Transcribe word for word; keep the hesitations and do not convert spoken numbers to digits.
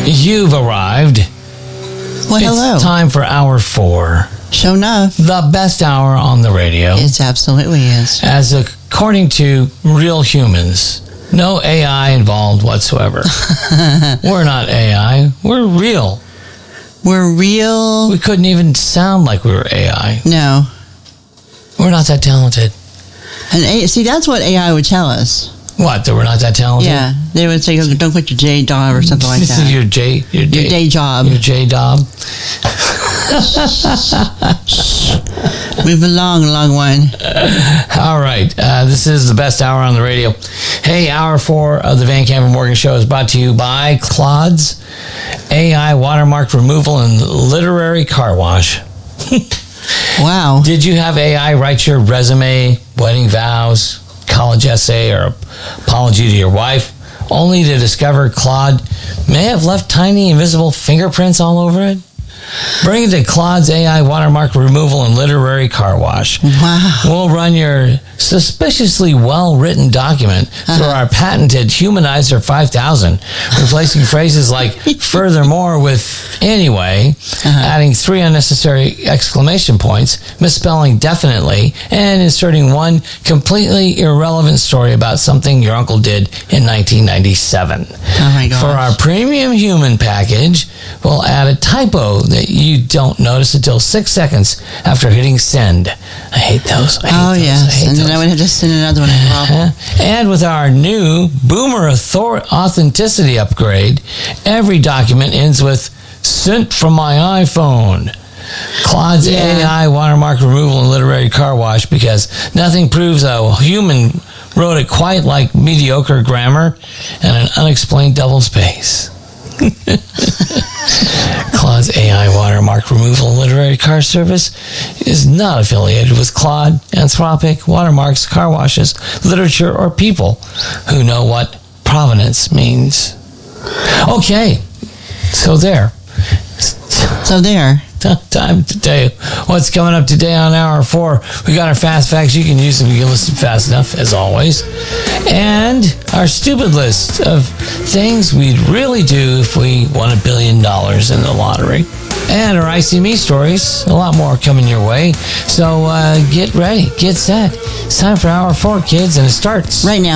You've arrived. Well, It's hello. time for hour four. Sure enough. The best hour on the radio. It absolutely is. As according to real humans. No A I involved whatsoever. We're not A I. We're real. We're real. We couldn't even sound like we were A I. No. We're not that talented. And A- see, that's what A I would tell us. What? That we're not that talented? Yeah. They would say, oh, don't quit your J job or something like This that. is your J, your, Your J, day job. Your J job. Move along, long one. All right. Uh, this is the best hour on the radio. Hey, hour four of the Van Camp and Morgan Show is brought to you by Claude's A I Watermark Removal and Literary Car Wash. Wow. Did you have A I write your resume, wedding vows, college essay, or apology to your wife, only to discover Claude may have left tiny invisible fingerprints all over it? Bring it to Claude's A I Watermark Removal and Literary Car Wash. Wow. We'll run your suspiciously well-written document uh-huh. through our patented Humanizer five thousand, replacing phrases like furthermore with anyway, uh-huh. adding three unnecessary exclamation points, misspelling definitely, and inserting one completely irrelevant story about something your uncle did in nineteen ninety-seven. Oh my gosh. For our premium human package, we'll add a typo that you don't notice until six seconds after hitting send. I hate those. I hate oh, those. yes. I hate And those. then I would have to send another one. Uh-huh. And with our new Boomer Author- Authenticity upgrade, every document ends with sent from my iPhone. Claude's Yeah. A I Watermark Removal and Literary Car Wash, because nothing proves a human wrote it quite like mediocre grammar and an unexplained double space. Claude's A I Watermark Removal and Literary Car Service is not affiliated with Claude, Anthropic, Watermarks, car washes, literature, or people who know what provenance means. Okay, so there. So there. Time to tell you what's coming up today on hour four. We got our fast facts. You can use them. You can listen fast enough, as always. And our stupid list of things we'd really do if we won a billion dollars in the lottery. And our I C Me stories. A lot more coming your way. So uh, get ready. Get set. It's time for hour four, kids, and it starts Right now.